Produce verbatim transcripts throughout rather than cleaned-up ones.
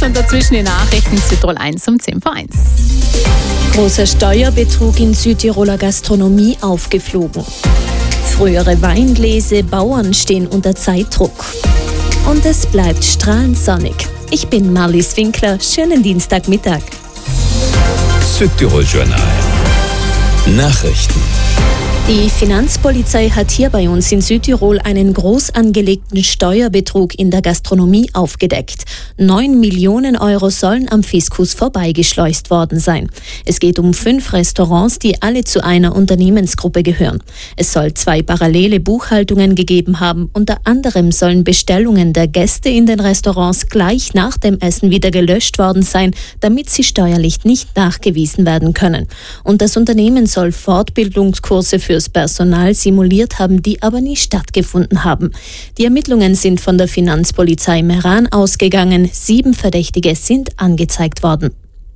und dazwischen die Nachrichten Südtirol eins um zehn vor eins. Großer Steuerbetrug in Südtiroler Gastronomie aufgeflogen. Frühere Weingläser, Bauern stehen unter Zeitdruck. Und es bleibt strahlend sonnig. Ich bin Marlies Winkler. Schönen Dienstagmittag. Südtirol Journal. Nachrichten. Die Finanzpolizei hat hier bei uns in Südtirol einen groß angelegten Steuerbetrug in der Gastronomie aufgedeckt. Neun Millionen Euro sollen am Fiskus vorbeigeschleust worden sein. Es geht um fünf Restaurants, die alle zu einer Unternehmensgruppe gehören. Es soll zwei parallele Buchhaltungen gegeben haben. Unter anderem sollen Bestellungen der Gäste in den Restaurants gleich nach dem Essen wieder gelöscht worden sein, damit sie steuerlich nicht nachgewiesen werden können. Und das Unternehmen soll Fortbildungskurse für fürs Personal simuliert haben, die aber nie stattgefunden haben. Die Ermittlungen sind von der Finanzpolizei Meran ausgegangen. Sieben Verdächtige sind angezeigt worden.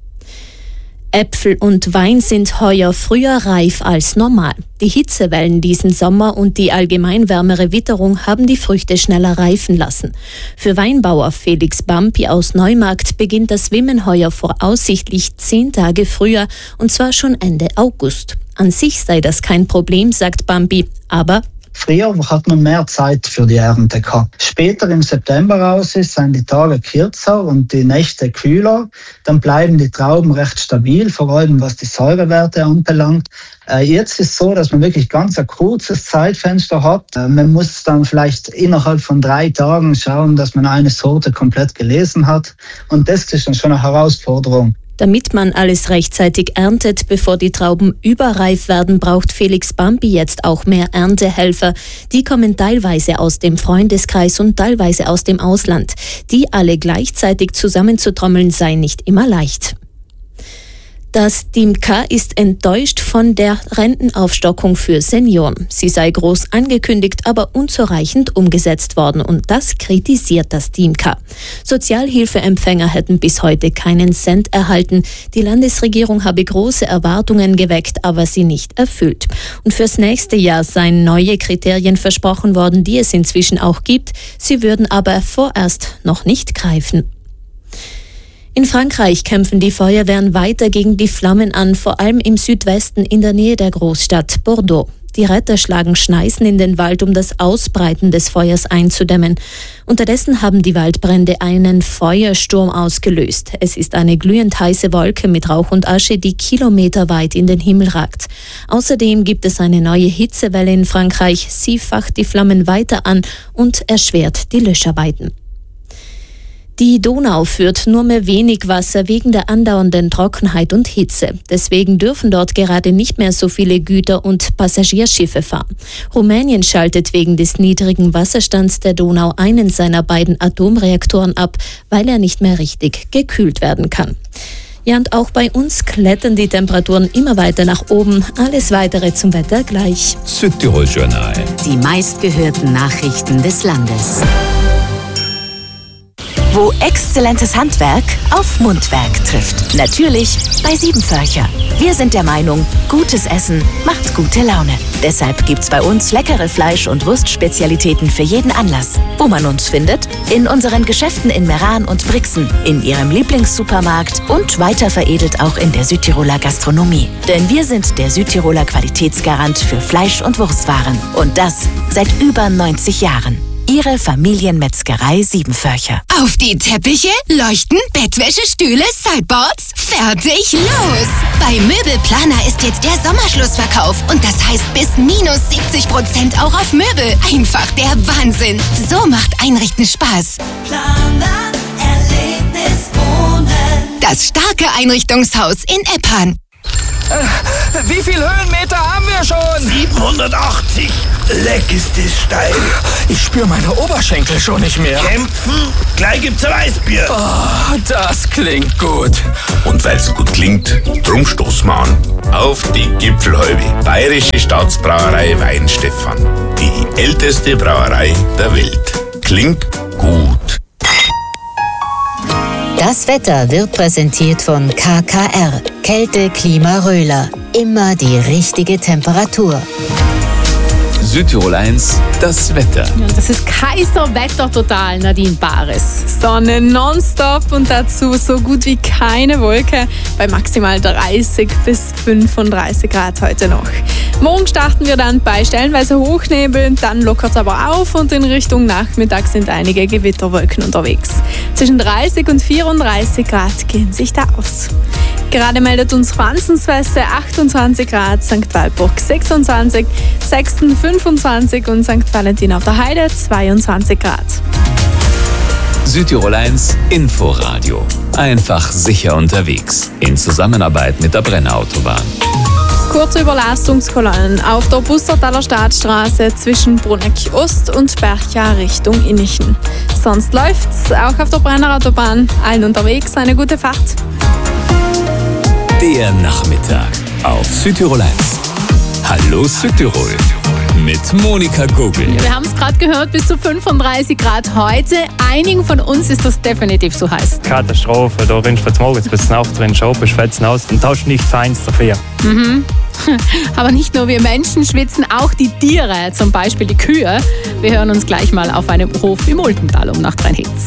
Äpfel und Wein sind heuer früher reif als normal. Die Hitzewellen diesen Sommer und die allgemein wärmere Witterung haben die Früchte schneller reifen lassen. Für Weinbauer Felix Bampi aus Neumarkt beginnt das Wimmen heuer voraussichtlich zehn Tage früher, und zwar schon Ende August. An sich sei das kein Problem, sagt Bampi, aber früher hat man mehr Zeit für die Ernte gehabt. Später im September raus ist, sind die Tage kürzer und die Nächte kühler. Dann bleiben die Trauben recht stabil, vor allem was die Säurewerte anbelangt. Äh, jetzt ist es so, dass man wirklich ganz ein kurzes Zeitfenster hat. Äh, man muss dann vielleicht innerhalb von drei Tagen schauen, dass man eine Sorte komplett gelesen hat. Und das ist dann schon eine Herausforderung. Damit man alles rechtzeitig erntet, bevor die Trauben überreif werden, braucht Felix Bampi jetzt auch mehr Erntehelfer. Die kommen teilweise aus dem Freundeskreis und teilweise aus dem Ausland. Die alle gleichzeitig zusammenzutrommeln sei nicht immer leicht. Das DIMK ist enttäuscht von der Rentenaufstockung für Senioren. Sie sei groß angekündigt, aber unzureichend umgesetzt worden, und das kritisiert das DIMK. Sozialhilfeempfänger hätten bis heute keinen Cent erhalten. Die Landesregierung habe große Erwartungen geweckt, aber sie nicht erfüllt. Und fürs nächste Jahr seien neue Kriterien versprochen worden, die es inzwischen auch gibt. Sie würden aber vorerst noch nicht greifen. In Frankreich kämpfen die Feuerwehren weiter gegen die Flammen an, vor allem im Südwesten in der Nähe der Großstadt Bordeaux. Die Retter schlagen Schneisen in den Wald, um das Ausbreiten des Feuers einzudämmen. Unterdessen haben die Waldbrände einen Feuersturm ausgelöst. Es ist eine glühend heiße Wolke mit Rauch und Asche, die kilometerweit in den Himmel ragt. Außerdem gibt es eine neue Hitzewelle in Frankreich. Sie facht die Flammen weiter an und erschwert die Löscharbeiten. Die Donau führt nur mehr wenig Wasser wegen der andauernden Trockenheit und Hitze. Deswegen dürfen dort gerade nicht mehr so viele Güter- und Passagierschiffe fahren. Rumänien schaltet wegen des niedrigen Wasserstands der Donau einen seiner beiden Atomreaktoren ab, weil er nicht mehr richtig gekühlt werden kann. Ja, und auch bei uns klettern die Temperaturen immer weiter nach oben. Alles Weitere zum Wetter gleich. Südtirol Journal. Die meistgehörten Nachrichten des Landes. Wo exzellentes Handwerk auf Mundwerk trifft. Natürlich bei Siebenförcher. Wir sind der Meinung, gutes Essen macht gute Laune. Deshalb gibt's bei uns leckere Fleisch- und Wurstspezialitäten für jeden Anlass. Wo man uns findet? In unseren Geschäften in Meran und Brixen, in Ihrem Lieblingssupermarkt und weiter veredelt auch in der Südtiroler Gastronomie. Denn wir sind der Südtiroler Qualitätsgarant für Fleisch- und Wurstwaren. Und das seit über neunzig Jahren. Ihre Familienmetzgerei Siebenförcher. Auf die Teppiche, Leuchten, Bettwäsche, Stühle, Sideboards. Fertig, los! Bei Möbelplaner ist jetzt der Sommerschlussverkauf. Und das heißt bis minus siebzig Prozent auch auf Möbel. Einfach der Wahnsinn. So macht Einrichten Spaß. Planer, Erlebnis wohnen. Das starke Einrichtungshaus in Eppan. Äh, wie viel Höhenmeter haben wir schon? siebenhundertachtzig. Leck ist das steil. Ich spüre meine Oberschenkel schon nicht mehr. Kämpfen? Gleich gibt's ein Weißbier. Oh, das klingt gut. Und weil's gut klingt, drum stoßen wir an. Auf die Gipfelhalbe. Bayerische Staatsbrauerei Weinstefan. Die älteste Brauerei der Welt. Klingt gut. Das Wetter wird präsentiert von K K R. Kälte, Klima, Röhler. Immer die richtige Temperatur. Südtirol eins, das Wetter. Ja, das ist Kaiserwetter total, Nadine Bares. Sonne nonstop und dazu so gut wie keine Wolke bei maximal dreißig bis fünfunddreißig Grad heute noch. Morgen starten wir dann bei stellenweise Hochnebel, dann lockert es aber auf und in Richtung Nachmittag sind einige Gewitterwolken unterwegs. Zwischen dreißig und vierunddreißig Grad gehen sich da aus. Gerade meldet uns Franzensweste achtundzwanzig Grad, Sankt Walburg sechsundzwanzig, Sexten fünfundzwanzig und Sankt Valentin auf der Heide zweiundzwanzig Grad. Südtirol eins Inforadio. Einfach sicher unterwegs. In Zusammenarbeit mit der Brenner Autobahn. Kurze Überlastungskolonnen auf der Bustertaler Staatsstraße zwischen Bruneck Ost und Bercha Richtung Innichen. Sonst läuft's auch auf der Brenner Autobahn. Allen unterwegs eine gute Fahrt. Der Nachmittag auf Südtirol eins. Hallo Südtirol mit Monika Gogel. Wir haben es gerade gehört, bis zu fünfunddreißig Grad heute. Einigen von uns ist das definitiv zu heiß. Katastrophe, da rinnst du morgens bis Nacht drin, schon beschwitzen aus und tauschst nicht feins dafür. Mhm. Aber nicht nur wir Menschen schwitzen, auch die Tiere, zum Beispiel die Kühe. Wir hören uns gleich mal auf einem Hof im Multental um nach drei Hits.